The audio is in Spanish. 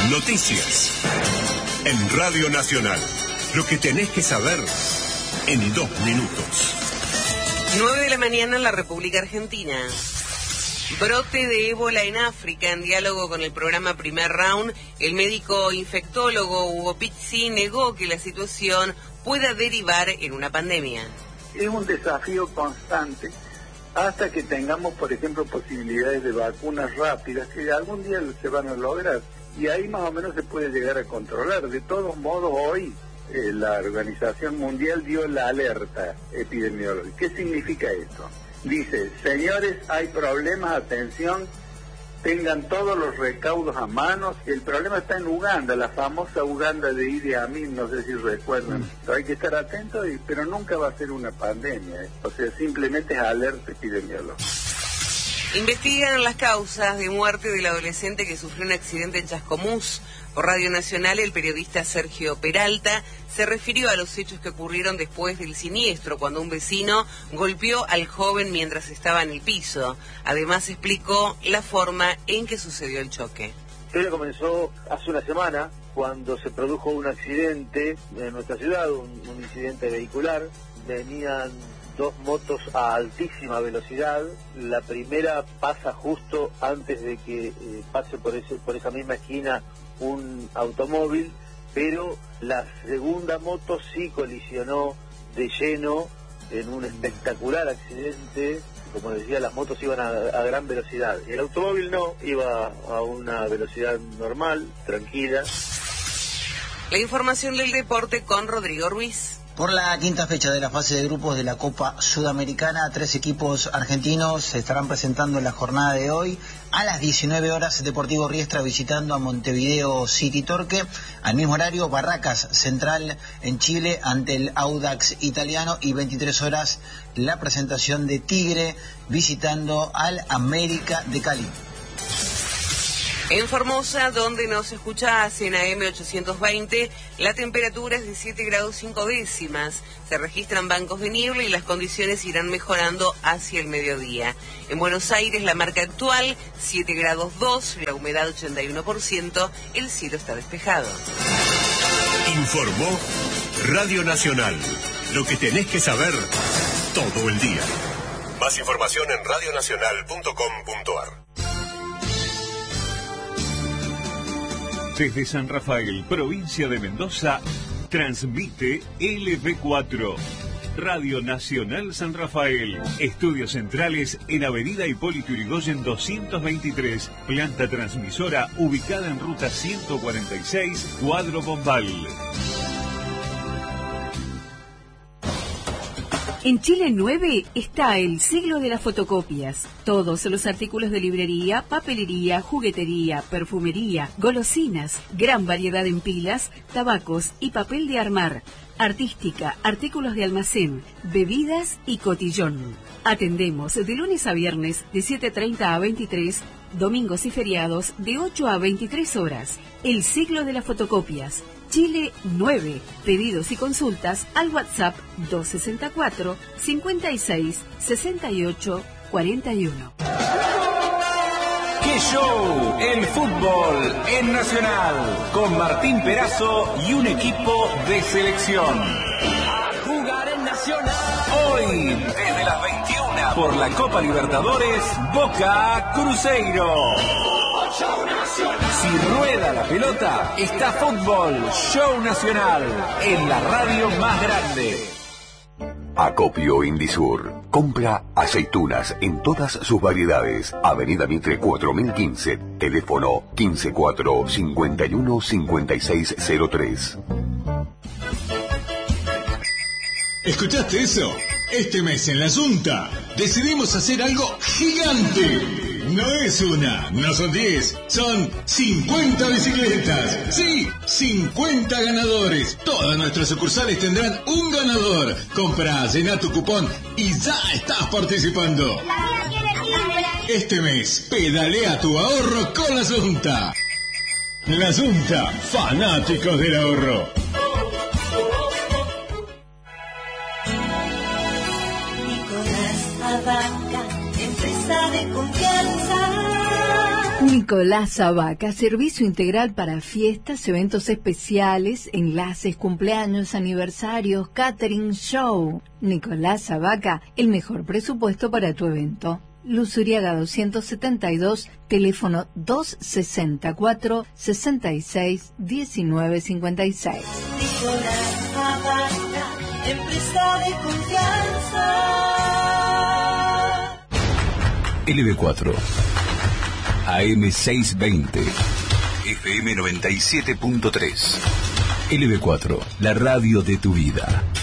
Noticias. En Radio Nacional. Lo que tenés que saber en 2 minutos. 9 de la mañana en la República Argentina. Brote de ébola en África. En diálogo con el programa Primer Round, el médico infectólogo Hugo Pizzi negó que la situación pueda derivar en una pandemia. Es un desafío constante hasta que tengamos, por ejemplo, posibilidades de vacunas rápidas que algún día se van a lograr. Y ahí más o menos se puede llegar a controlar. De todos modos, hoy la Organización Mundial dio la alerta epidemiológica. ¿Qué significa esto? Dice, señores, hay problemas, atención, tengan todos los recaudos a mano. El problema está en Uganda, la famosa Uganda de Idi Amin, no sé si recuerdan. Hay que estar atentos, pero nunca va a ser una pandemia. O sea, simplemente es alerta epidemiológica. Investigan las causas de muerte del adolescente que sufrió un accidente en Chascomús. Por Radio Nacional, el periodista Sergio Peralta se refirió a los hechos que ocurrieron después del siniestro, cuando un vecino golpeó al joven mientras estaba en el piso. Además, explicó la forma en que sucedió el choque. Todo comenzó hace una semana, cuando se produjo un accidente en nuestra ciudad, un incidente vehicular. Venían 2 motos a altísima velocidad. La primera pasa justo antes de que pase por esa misma esquina un automóvil, pero la segunda moto sí colisionó de lleno en un espectacular accidente. Como decía, las motos iban a gran velocidad. El automóvil no, iba a una velocidad normal, tranquila. La información del deporte con Rodrigo Ruiz. Por la quinta fecha de la fase de grupos de la Copa Sudamericana, 3 equipos argentinos se estarán presentando en la jornada de hoy. A las 19 horas, Deportivo Riestra visitando a Montevideo City Torque. Al mismo horario, Barracas Central en Chile ante el Audax italiano. Y 23 horas, la presentación de Tigre visitando al América de Cali. En Formosa, donde nos escuchás en AM 820, la temperatura es de 7 grados 5 décimas. Se registran bancos de niebla y las condiciones irán mejorando hacia el mediodía. En Buenos Aires, la marca actual, 7 grados 2, la humedad 81%, el cielo está despejado. Informó Radio Nacional. Lo que tenés que saber todo el día. Más información en radionacional.com.ar. Desde San Rafael, provincia de Mendoza, transmite LB4. Radio Nacional San Rafael. Estudios centrales en Avenida Hipólito Yrigoyen 223. Planta transmisora ubicada en ruta 146, Cuadro Bombal. En Chile 9 está el siglo de las fotocopias. Todos los artículos de librería, papelería, juguetería, perfumería, golosinas, gran variedad en pilas, tabacos y papel de armar, artística, artículos de almacén, bebidas y cotillón. Atendemos de lunes a viernes de 7:30 a 23, domingos y feriados de 8 a 23 horas. El siglo de las fotocopias. Chile 9. Pedidos y consultas al WhatsApp 264 56 68 41. ¡Qué show! El fútbol en Nacional, con Martín Perazo y un equipo de selección. A jugar en Nacional. Hoy, desde las 21, por la Copa Libertadores, Boca Cruzeiro. Si rueda la pelota, está Fútbol Show Nacional, en la radio más grande. Acopio Indisur. Compra aceitunas en todas sus variedades. Avenida Mitre 4015. Teléfono 154 51 5603. ¿Escuchaste eso? Este mes en la Junta decidimos hacer algo gigante. No es una, no son 10, son 50 bicicletas. Sí, 50 ganadores. Todas nuestras sucursales tendrán un ganador. Compra, llena tu cupón y ya estás participando. Este mes, pedalea tu ahorro con la Junta. La Junta, fanáticos del ahorro. Nicolás Abaca, empresa de confianza. Nicolás Abaca, servicio integral para fiestas, eventos especiales, enlaces, cumpleaños, aniversarios, catering, show. Nicolás Abaca, el mejor presupuesto para tu evento. Luz Uriaga 272, teléfono 264-66-1956. Nicolás Abaca, empresa de confianza. LB4 AM620 FM 97.3 LB4, la radio de tu vida.